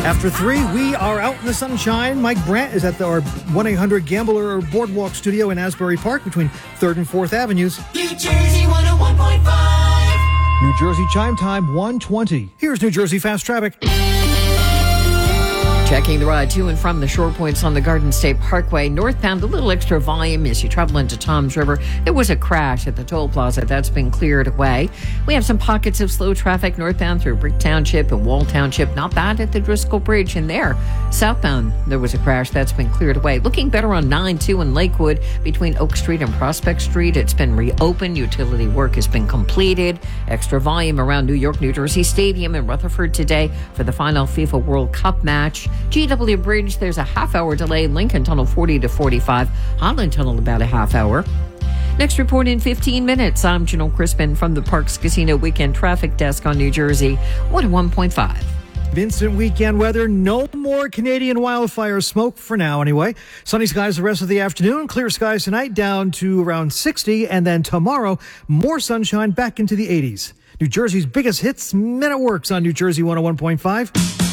After 3, we are out in the sunshine. Mike Brandt is at our 1-800-GAMBLER Boardwalk studio in Asbury Park between 3rd and 4th Avenues. New Jersey 101.5. New Jersey chime time 1:20. Here's New Jersey Fast Traffic. Checking the ride to and from the shore points on the Garden State Parkway. Northbound, a little extra volume as you travel into Toms River. There was a crash at the toll plaza. That's been cleared away. We have some pockets of slow traffic northbound through Brick Township and Wall Township. Not bad at the Driscoll Bridge. And there, southbound, there was a crash. That's been cleared away. Looking better on 9-2 in Lakewood between Oak Street and Prospect Street. It's been reopened. Utility work has been completed. Extra volume around New York, New Jersey Stadium in Rutherford today for the final FIFA World Cup match. GW Bridge, there's a half-hour delay. Lincoln Tunnel 40 to 45. Holland Tunnel about a half hour. Next report in 15 minutes. I'm Janelle Crispin from the Parks Casino Weekend Traffic Desk on New Jersey 101.5. Vincent weekend weather. No more Canadian wildfire smoke for now anyway. Sunny skies the rest of the afternoon. Clear skies tonight down to around 60. And then tomorrow, more sunshine back into the 80s. New Jersey's biggest hits, Men at Works on New Jersey 101.5.